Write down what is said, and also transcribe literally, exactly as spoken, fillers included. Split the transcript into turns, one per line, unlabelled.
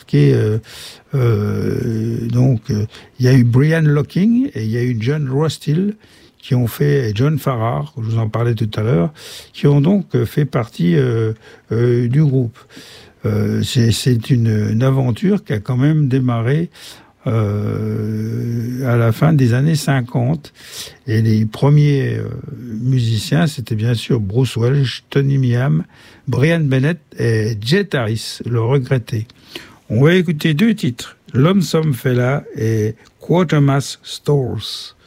marqué. Euh, euh, donc, il euh, y a eu Brian Locking et il y a eu John Rostill qui ont fait, et John Farrar, je vous en parlais tout à l'heure, qui ont donc fait partie euh, euh, du groupe. Euh, c'est, c'est une, une aventure qui a quand même démarré Euh, à la fin des années cinquante. Et les premiers euh, musiciens, c'était bien sûr Bruce Welch, Tony Meehan, Brian Bennett et Jet Harris, le regretté. On va écouter deux titres, Lonesome Fella et Quatermass Stores.